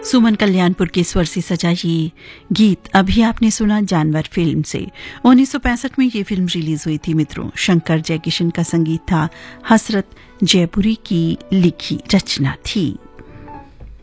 सुमन कल्याणपुर के स्वर से सजा ये गीत अभी आपने सुना जानवर फिल्म से। 1965 में ये फिल्म रिलीज हुई थी मित्रों। शंकर जयकिशन का संगीत था, हसरत जयपुरी की लिखी रचना थी।